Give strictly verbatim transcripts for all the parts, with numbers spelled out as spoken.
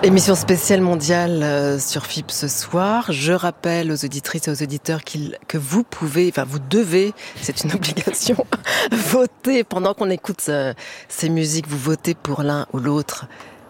Émission spéciale mondiale euh, sur F I P ce soir. Je rappelle aux auditrices et aux auditeurs qu'il, que vous pouvez, enfin vous devez, c'est une obligation, voter pendant qu'on écoute euh, ces musiques. Vous votez pour l'un ou l'autre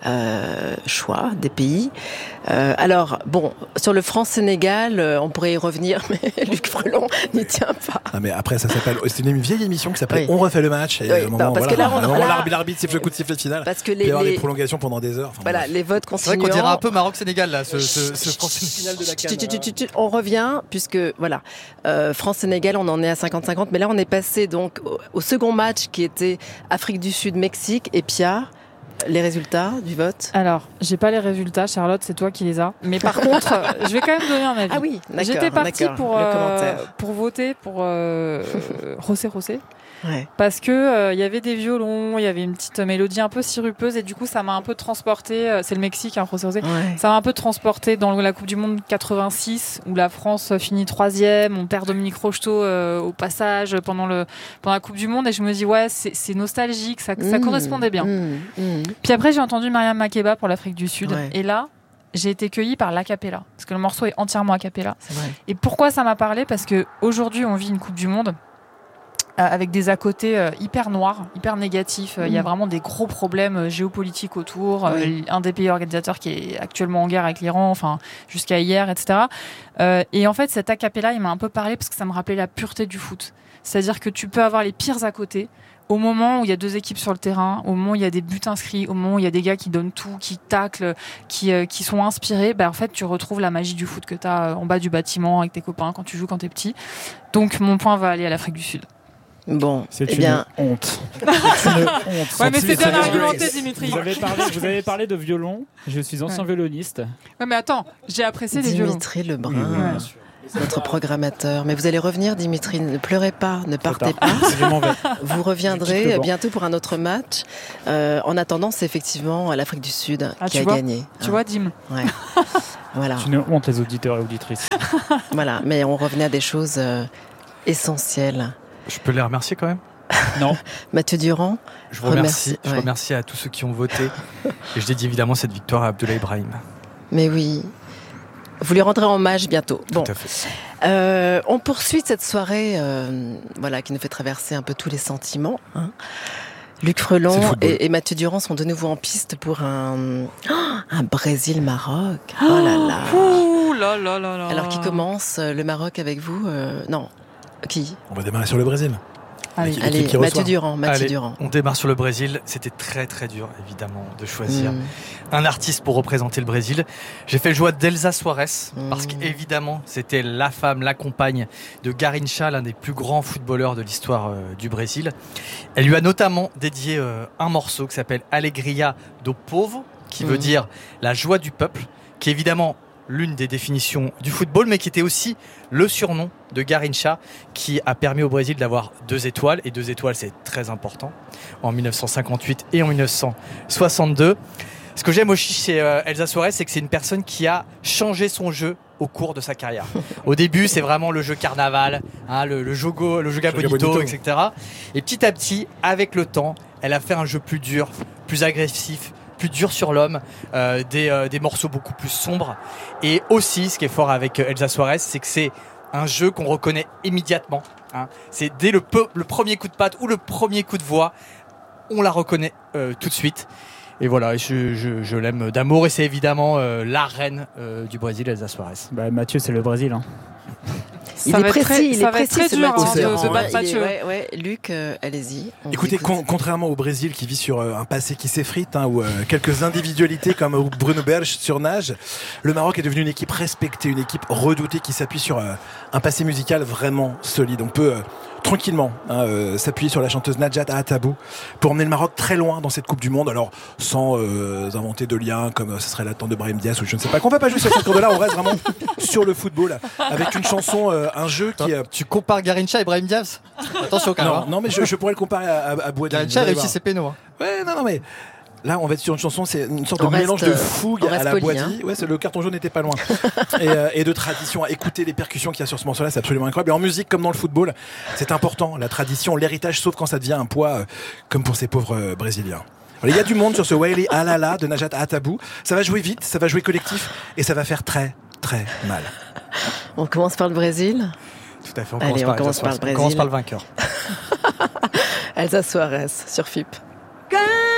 euh, choix des pays. Euh, alors, bon, sur le France-Sénégal, euh, on pourrait y revenir, mais Luc Frelon n'y tient pas. Ah mais après, ça s'appelle, c'est une vieille émission qui s'appelle Oui. On refait le match. Et Oui, au moment, non, parce voilà, que là, on- à un moment, là- l'arbitre, l'arbitre siffle le coup de sifflet final. Parce que Il peut y les, avoir les- des prolongations pendant des heures. Enfin, voilà, bref. les votes C'est vrai continuant. qu'on dirait un peu Maroc-Sénégal là, ce, ce, ce France. Finale de la Tu- tu- tu- CAN, tu- tu- On revient, puisque voilà, euh, France-Sénégal, on en est à cinquante cinquante, mais là on est passé donc au, au second match qui était Afrique du Sud-Mexique. Et Pia, les résultats du vote? Alors, j'ai pas les résultats, Charlotte, c'est toi qui les as. Mais par contre, je vais quand même donner un avis. Ah oui, d'accord. J'étais partie d'accord. pour, le euh, commentaire. pour voter pour euh, José José. Ouais. Parce que euh, il y avait des violons, il y avait une petite mélodie un peu sirupeuse et du coup ça m'a un peu transporté. euh, C'est le Mexique, hein, José José. Ouais. Ça m'a un peu transporté dans la Coupe du Monde quatre-vingt-six où la France finit troisième. On perd Dominique Rocheteau euh, au passage pendant le pendant la Coupe du Monde et je me dis ouais c'est, c'est nostalgique, ça, ça Mmh, correspondait bien. mmh, mmh. Puis après j'ai entendu Myriam Makeba pour l'Afrique du Sud Ouais. et là j'ai été cueillie par l'acapella parce que le morceau est entièrement a cappella. C'est vrai. Et pourquoi ça m'a parlé? Parce que aujourd'hui on vit une Coupe du Monde euh, avec des à côté euh, hyper noirs, hyper négatifs. Il Mm. y a vraiment des gros problèmes euh, géopolitiques autour. Oui. Euh, un des pays organisateurs qui est actuellement en guerre avec l'Iran, enfin jusqu'à hier, et cetera. Euh, et en fait, cet a cappella, il m'a un peu parlé parce que ça me rappelait la pureté du foot. C'est-à-dire que tu peux avoir les pires à côté. Au moment où il y a deux équipes sur le terrain, au moment où il y a des buts inscrits, au moment où il y a des gars qui donnent tout, qui taclent, qui, euh, qui sont inspirés, bah, en fait, tu retrouves la magie du foot que tu as en bas du bâtiment avec tes copains quand tu joues quand tu es petit. Donc, mon point va aller à l'Afrique du Sud. Bon, C'est eh une bien, honte. C'est une honte. Ouais, mais c'est bien Grace. argumenté, Dimitri. Vous avez parlé, vous avez parlé de violon. Je suis ancien Ouais. violoniste. Ouais, mais attends, j'ai apprécié les violons. Dimitri Lebrun, bien sûr. notre programmateur. Mais vous allez revenir, Dimitri, ne pleurez pas, ne partez pas. Je m'en vais. Vous Je reviendrez quitte le banc. bientôt pour un autre match. Euh, en attendant, c'est effectivement l'Afrique du Sud Ah, qui tu a vois, gagné. Tu hein. vois, Dim. Ouais. Voilà, C'est une honte, les auditeurs et auditrices. voilà. Mais on revenait à des choses euh, essentielles. Je peux les remercier quand même. Non. Mathieu Durand, Je vous remercie. Remercie, Je ouais. remercie à tous ceux qui ont voté. Et je dédie évidemment cette victoire à Abdoulaye Ibrahim. mais oui. Vous lui rendrez hommage bientôt. Bon, Tout à fait. euh, on poursuit cette soirée, euh, voilà, qui nous fait traverser un peu tous les sentiments. Hein. Luc C'est le Frelon football. et, et Mathieu Durand sont de nouveau en piste pour un, oh, un Brésil-Maroc. Oh là là. Ouh là là là là. Alors qui commence euh, le Maroc avec vous euh, Non. Qui On va démarrer sur le Brésil. Allez. L'équipe Allez, qui Mathieu reçoit. Durand. Mathieu Allez, Durand. on démarre sur le Brésil. C'était très très dur évidemment de choisir Mm. un artiste pour représenter le Brésil. J'ai fait le choix d'Elsa Soares Mm. parce qu'évidemment c'était la femme, la compagne de Garrincha, l'un des plus grands footballeurs de l'histoire euh, du Brésil. Elle lui a notamment dédié euh, un morceau qui s'appelle Alegria do Povo, qui Mm. veut dire la joie du peuple, qui est évidemment l'une des définitions du football, mais qui était aussi le surnom de Garrincha, qui a permis au Brésil d'avoir deux étoiles, et deux étoiles c'est très important, en dix-neuf cent cinquante-huit et en dix-neuf cent soixante-deux. Ce que j'aime aussi chez euh, Elsa Soares, c'est que c'est une personne qui a changé son jeu au cours de sa carrière. Au début, c'est vraiment le jeu carnaval, hein, le, le jogo, le joga Joga bonito, bonito. et cetera. Et petit à petit, avec le temps, elle a fait un jeu plus dur, plus agressif, plus dur sur l'homme, euh, des, euh, des morceaux beaucoup plus sombres. Et aussi, ce qui est fort avec euh, Elsa Soares, c'est que c'est un jeu qu'on reconnaît immédiatement. Hein. C'est dès le, peu, le premier coup de patte ou le premier coup de voix, on la reconnaît euh, tout de suite. Et voilà, je, je, je l'aime d'amour et c'est évidemment euh, la reine euh, du Brésil, Elsa Soares. Bah, Mathieu, c'est le Brésil. Hein. Il Ça est va être précis, très- il ça est va être précis très ce dur, Mathieu hein, de- Durand, de hein. battre Il est- Mathieu. ouais, ouais. Luc, euh, allez-y. on Écoutez, vous con- écoute. contrairement au Brésil qui vit sur euh, un passé qui s'effrite, hein, ou euh, quelques individualités comme euh, Bruno Berge surnage, le Maroc est devenu une équipe respectée, une équipe redoutée qui s'appuie sur euh, un passé musical vraiment solide. On peut euh, tranquillement hein, euh, s'appuyer sur la chanteuse Najat Ahatabou pour emmener le Maroc très loin dans cette Coupe du Monde. Alors sans euh, inventer de liens comme euh, ce serait l'attente de Brahim Diaz ou je ne sais pas. Qu'on va pas jouer sur cette cour de là, on reste vraiment sur le football avec une chanson, euh, un jeu qui. euh, Tu compares Garrincha et Brahim Diaz? Attention quand même. non, hein. non, mais je, je pourrais le comparer à, à, à Boadil. Garrincha a Vous allez réussi voir. ses pénaux. Hein. Ouais, non, non, mais là, on va être sur une chanson, c'est une sorte On de reste, mélange de fougue on à reste la poli, Boadie. hein. Ouais, c'est, le carton jaune n'était pas loin. et, euh, et de tradition. À écouter les percussions qu'il y a sur ce morceau-là, c'est absolument incroyable. Et en musique, comme dans le football, c'est important. La tradition, l'héritage, sauf quand ça devient un poids, euh, comme pour ces pauvres euh, Brésiliens. Il y a du monde sur ce Waili Alala de Najat Atabou. Ça va jouer vite, ça va jouer collectif et ça va faire très, très mal. On commence par le Brésil. Tout à fait, on Allez, commence, par, on commence par le on commence Brésil. par le vainqueur. Elsa Soares sur F I P.